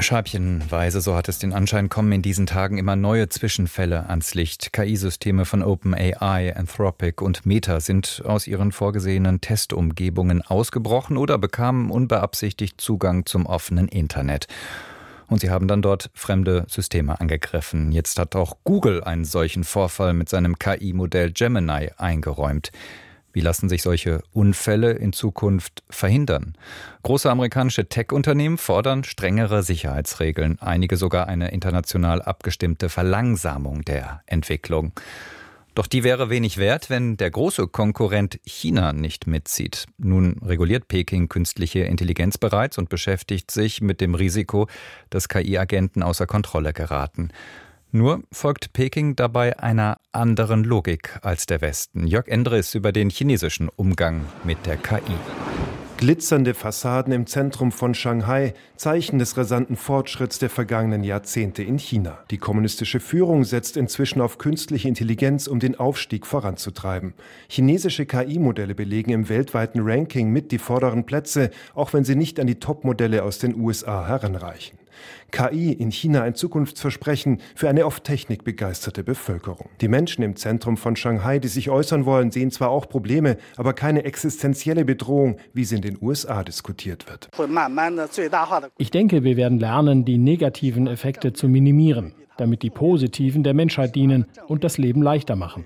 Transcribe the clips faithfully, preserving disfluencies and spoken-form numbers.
Scheibchenweise, so hat es den Anschein, kommen in diesen Tagen immer neue Zwischenfälle ans Licht. K I-Systeme von OpenAI, Anthropic und Meta sind aus ihren vorgesehenen Testumgebungen ausgebrochen oder bekamen unbeabsichtigt Zugang zum offenen Internet. Und sie haben dann dort fremde Systeme angegriffen. Jetzt hat auch Google einen solchen Vorfall mit seinem K I-Modell Gemini eingeräumt. Wie lassen sich solche Unfälle in Zukunft verhindern? Große amerikanische Tech-Unternehmen fordern strengere Sicherheitsregeln, einige sogar eine international abgestimmte Verlangsamung der Entwicklung. Doch die wäre wenig wert, wenn der große Konkurrent China nicht mitzieht. Nun reguliert Peking künstliche Intelligenz bereits und beschäftigt sich mit dem Risiko, dass K I-Agenten außer Kontrolle geraten. Nur folgt Peking dabei einer anderen Logik als der Westen. Jörg Endres über den chinesischen Umgang mit der K I. Glitzernde Fassaden im Zentrum von Shanghai, Zeichen des rasanten Fortschritts der vergangenen Jahrzehnte in China. Die kommunistische Führung setzt inzwischen auf künstliche Intelligenz, um den Aufstieg voranzutreiben. Chinesische K I-Modelle belegen im weltweiten Ranking mit die vorderen Plätze, auch wenn sie nicht an die Top-Modelle aus den U S A heranreichen. K I in China ein Zukunftsversprechen für eine auf Technik begeisterte Bevölkerung. Die Menschen im Zentrum von Shanghai, die sich äußern wollen, sehen zwar auch Probleme, aber keine existenzielle Bedrohung, wie sie in den U S A diskutiert wird. Ich denke, wir werden lernen, die negativen Effekte zu minimieren, damit die positiven der Menschheit dienen und das Leben leichter machen.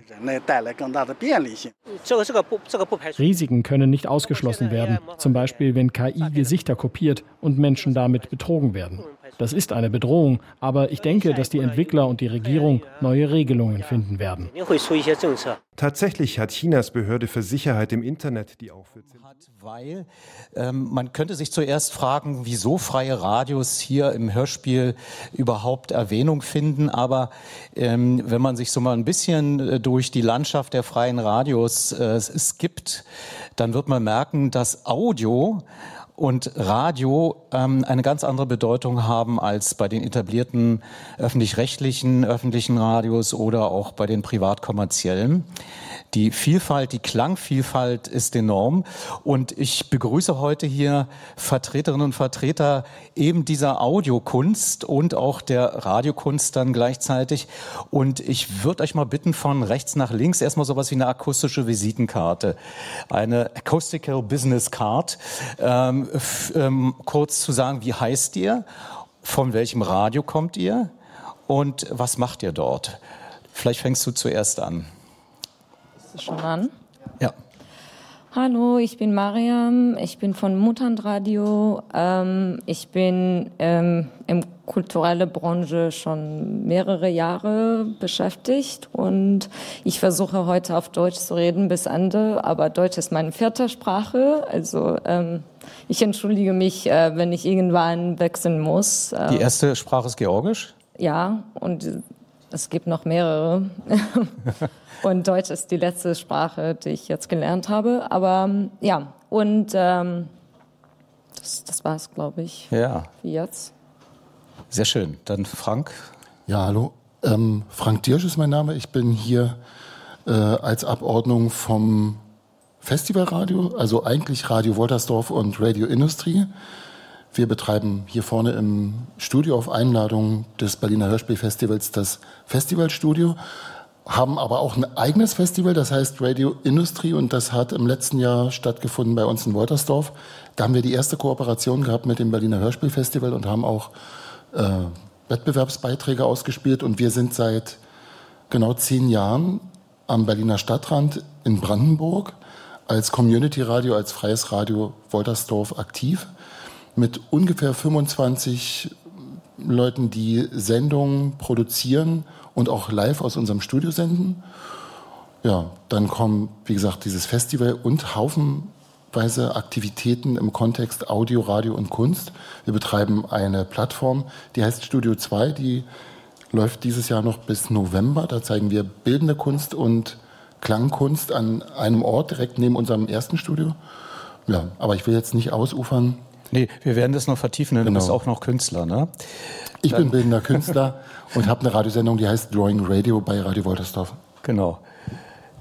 Risiken können nicht ausgeschlossen werden, zum Beispiel wenn K I Gesichter kopiert und Menschen damit betrogen werden. Das ist eine Bedrohung, aber ich denke, dass die Entwickler und die Regierung neue Regelungen finden werden. Tatsächlich hat Chinas Behörde für Sicherheit im Internet die auch für Weil ähm, man könnte sich zuerst fragen, wieso freie Radios hier im Hörspiel überhaupt Erwähnung finden. Aber ähm, wenn man sich so mal ein bisschen durch die Landschaft der freien Radios äh, skippt, dann wird man merken, dass Audio und Radio ähm, eine ganz andere Bedeutung haben als bei den etablierten öffentlich-rechtlichen, öffentlichen Radios oder auch bei den privat-kommerziellen. Die Vielfalt, die Klangvielfalt ist enorm und ich begrüße heute hier Vertreterinnen und Vertreter eben dieser Audiokunst und auch der Radiokunst dann gleichzeitig. Und ich würde euch mal bitten, von rechts nach links erstmal sowas wie eine akustische Visitenkarte, eine Acoustical Business Card, ähm, f- ähm, kurz zu sagen, wie heißt ihr, von welchem Radio kommt ihr und was macht ihr dort? Vielleicht fängst du zuerst an. Schon an? Ja. Hallo, ich bin Mariam, ich bin von Mutantradio. Ähm, ich bin ähm, in kulturelle Branche schon mehrere Jahre beschäftigt und ich versuche heute auf Deutsch zu reden bis Ende, aber Deutsch ist meine vierte Sprache, also ähm, ich entschuldige mich, äh, wenn ich irgendwann wechseln muss. Die erste Sprache ist Georgisch? Ja, und es gibt noch mehrere. Und Deutsch ist die letzte Sprache, die ich jetzt gelernt habe. Aber ja, und ähm, das, das war es, glaube ich, ja. Wie jetzt. Sehr schön. Dann Frank. Ja, hallo. Ähm, Frank Dirsch ist mein Name. Ich bin hier äh, als Abordnung vom Festivalradio, also eigentlich Radio Woltersdorf und Radio Industrie. Wir betreiben hier vorne im Studio auf Einladung des Berliner Hörspielfestivals das Festivalstudio, haben aber auch ein eigenes Festival, das heißt Radio Industrie, und das hat im letzten Jahr stattgefunden bei uns in Woltersdorf. Da haben wir die erste Kooperation gehabt mit dem Berliner Hörspielfestival und haben auch äh, Wettbewerbsbeiträge ausgespielt, und wir sind seit genau zehn Jahren am Berliner Stadtrand in Brandenburg als Community-Radio, als freies Radio Woltersdorf aktiv, mit ungefähr fünfundzwanzig Leuten, die Sendungen produzieren und auch live aus unserem Studio senden. Ja, dann kommen, wie gesagt, dieses Festival und haufenweise Aktivitäten im Kontext Audio, Radio und Kunst. Wir betreiben eine Plattform, die heißt Studio zwei, die läuft dieses Jahr noch bis November. Da zeigen wir bildende Kunst und Klangkunst an einem Ort direkt neben unserem ersten Studio. Ja, aber ich will jetzt nicht ausufern. Nee, wir werden das noch vertiefen, denn Genau. du bist auch noch Künstler, ne? Ich Dann, bin bildender Künstler und habe eine Radiosendung, die heißt Drawing Radio bei Radio Woltersdorf. Genau.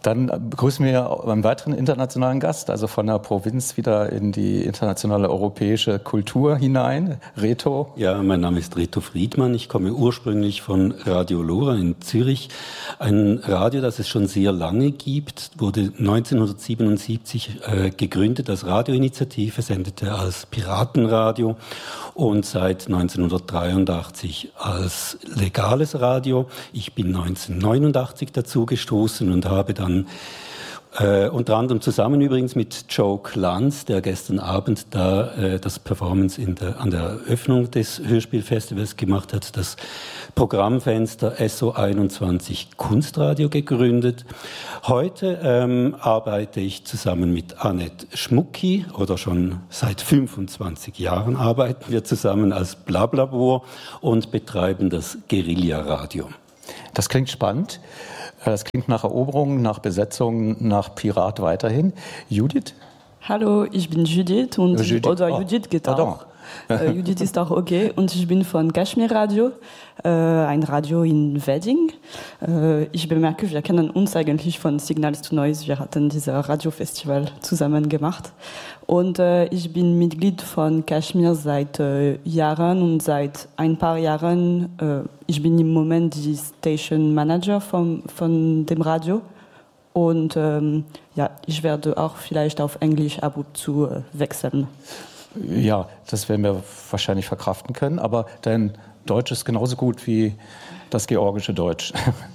Dann begrüßen wir einen weiteren internationalen Gast, also von der Provinz wieder in die internationale europäische Kultur hinein. Reto. Ja, mein Name ist Reto Friedmann. Ich komme ursprünglich von Radio Lora in Zürich. Ein Radio, das es schon sehr lange gibt, wurde neunzehnhundertsiebenundsiebzig äh, gegründet als Radioinitiative, sendete als Piratenradio und seit neunzehnhundertdreiundachtzig als legales Radio. Ich bin neunzehnhundertneunundachtzig dazu gestoßen und habe dann äh, unter anderem zusammen übrigens mit Joe Glanz, der gestern Abend da äh, das Performance in der, an der Eröffnung des Hörspielfestivals gemacht hat, das Programmfenster S O einundzwanzig Kunstradio gegründet. Heute ähm, arbeite ich zusammen mit Annette Schmucki, oder schon seit fünfundzwanzig Jahren arbeiten wir zusammen als Blablabor und betreiben das Guerilla-Radio. Das klingt spannend. Das klingt nach Eroberung, nach Besetzung, nach Pirat weiterhin. Judith? Hallo, ich bin Judith und Judith. oder Oh. Judith geht Pardon. auch. äh, Judith ist auch okay und ich bin von Kashmir Radio, äh, ein Radio in Wedding. Äh, ich bemerke, wir kennen uns eigentlich von Signals to Noise. Wir hatten dieses Radiofestival zusammen gemacht und äh, ich bin Mitglied von Kashmir seit äh, Jahren und seit ein paar Jahren. Äh, ich bin im Moment die Station Manager vom, von dem Radio. Und ähm, ja, ich werde auch vielleicht auf Englisch ab und zu äh, wechseln. Ja, das werden wir wahrscheinlich verkraften können, aber dein Deutsch ist genauso gut wie das georgische Deutsch.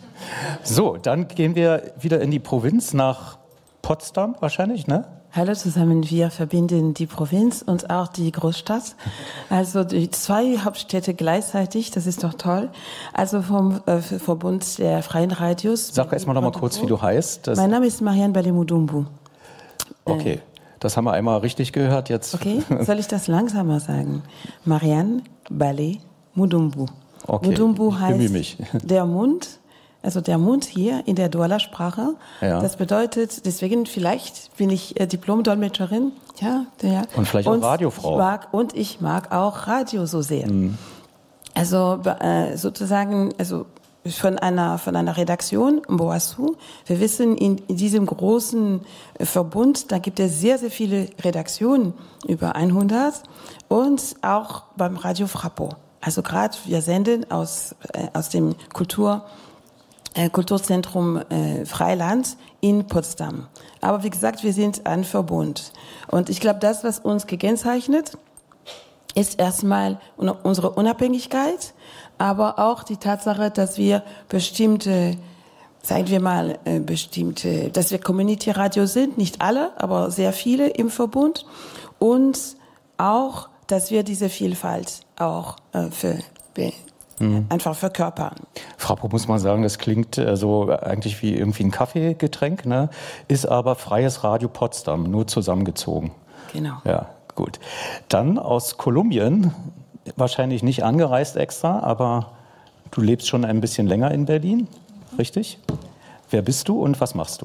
So, dann gehen wir wieder in die Provinz nach Potsdam wahrscheinlich, ne? Hallo zusammen, wir verbinden die Provinz und auch die Großstadt. Also die zwei Hauptstädte gleichzeitig, das ist doch toll. Also vom äh, Verbund der Freien Radios. Sag erst mal noch mal kurz, wie du heißt. Das mein Name ist Marianne Balemudumbu. Okay, das haben wir einmal richtig gehört. Jetzt. Okay, soll ich das langsamer sagen? Marianne Balemudumbu. Okay, Mudumbu ich heißt bemühe mich. der Mund. Also der Mund hier in der Douala-Sprache, ja. Das bedeutet, deswegen vielleicht bin ich äh, Diplom-Dolmetscherin, ja, ja. Und vielleicht auch Radiofrau. Ich mag, und ich mag auch Radio so sehr. Mhm. Also äh, sozusagen, also von einer von einer Redaktion Mboasu. Wir wissen, in, in diesem großen Verbund, da gibt es sehr sehr viele Redaktionen, über hundert, und auch beim Radio Frappo. Also gerade wir senden aus äh, aus dem Kultur Kulturzentrum äh, Freiland in Potsdam. Aber wie gesagt, wir sind ein Verbund. Und ich glaube, das, was uns gekennzeichnet, ist erstmal unsere Unabhängigkeit, aber auch die Tatsache, dass wir bestimmte, sagen wir mal, äh, bestimmte, dass wir Community-Radio sind, nicht alle, aber sehr viele im Verbund. Und auch, dass wir diese Vielfalt auch äh, für Mhm. einfach verkörpern. Frappo, muss man sagen, das klingt äh, so eigentlich wie irgendwie ein Kaffeegetränk, ne? Ist aber Freies Radio Potsdam, nur zusammengezogen. Genau. Ja, gut. Dann aus Kolumbien, wahrscheinlich nicht angereist extra, aber du lebst schon ein bisschen länger in Berlin, richtig? Wer bist du und was machst du?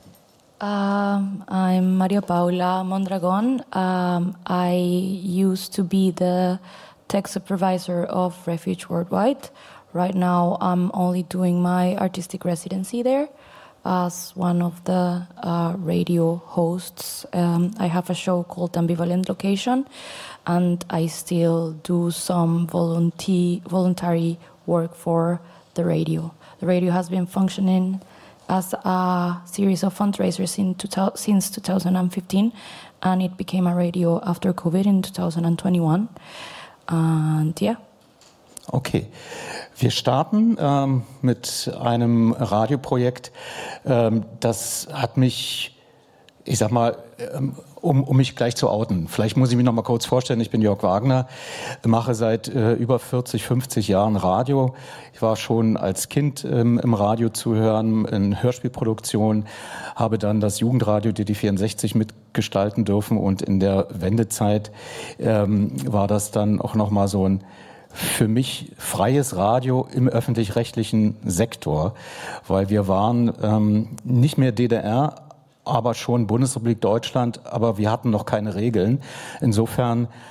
Um, I'm Maria Paula Mondragon. Um, I used to be the tech supervisor of Refuge Worldwide. Right now, I'm only doing my artistic residency there as one of the uh, radio hosts. Um, I have a show called Ambivalent Location, and I still do some volunteer, voluntary work for the radio. The radio has been functioning as a series of fundraisers in two thousand, since two thousand fifteen, and it became a radio after COVID in two thousand twenty-one. Und ja. Okay. Wir starten ähm, mit einem Radioprojekt, ähm, das hat mich, ich sag mal, ähm, um, um mich gleich zu outen. Vielleicht muss ich mich noch mal kurz vorstellen. Ich bin Jörg Wagner, mache seit äh, über vierzig, fünfzig Jahren Radio. Ich war schon als Kind ähm, im Radio zu hören, in Hörspielproduktion, habe dann das Jugendradio D D vierundsechzig mitgestalten dürfen und in der Wendezeit ähm, war das dann auch noch mal so ein für mich freies Radio im öffentlich-rechtlichen Sektor, weil wir waren ähm, nicht mehr D D R, aber schon Bundesrepublik Deutschland, aber wir hatten noch keine Regeln. Insofern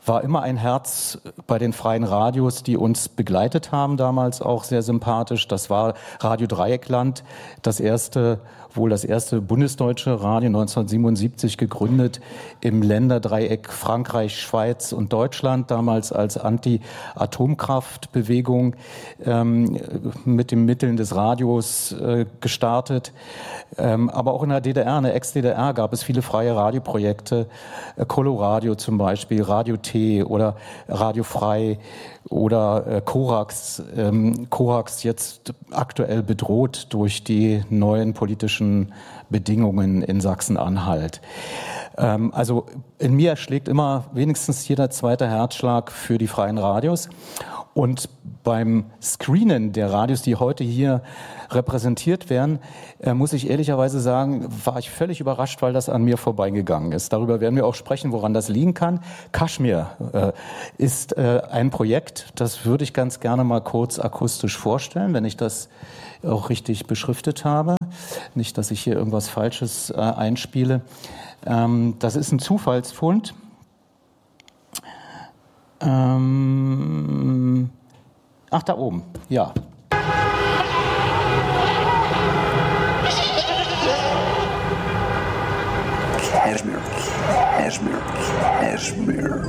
war immer ein Herz bei den freien Radios, die uns begleitet haben, damals auch sehr sympathisch. Das war Radio Dreieckland, das erste, wohl das erste bundesdeutsche Radio, neunzehnhundertsiebenundsiebzig gegründet im Länderdreieck Frankreich, Schweiz und Deutschland, damals als Anti-Atomkraftbewegung ähm, mit den Mitteln des Radios äh, gestartet. Ähm, aber auch in der D D R, in der Ex-D D R, gab es viele freie Radioprojekte, äh, Coloradio zum Beispiel, Radio T oder Radio Frei oder äh, Korax. Ähm, Korax jetzt aktuell bedroht durch die neuen politischen Bedingungen in Sachsen-Anhalt. Ähm, also in mir schlägt immer wenigstens jeder zweite Herzschlag für die freien Radios. Und beim Screenen der Radios, die heute hier repräsentiert werden, äh, muss ich ehrlicherweise sagen, war ich völlig überrascht, weil das an mir vorbeigegangen ist. Darüber werden wir auch sprechen, woran das liegen kann. Kashmir äh, ist äh, ein Projekt, das würde ich ganz gerne mal kurz akustisch vorstellen, wenn ich das auch richtig beschriftet habe. Nicht, dass ich hier irgendwas Falsches äh, einspiele. Ähm, das ist ein Zufallsfund. Ähm, ach, da oben, ja. Kashmir, Kashmir, Kashmir,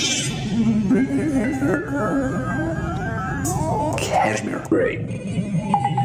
Kashmir, Kashmir, great.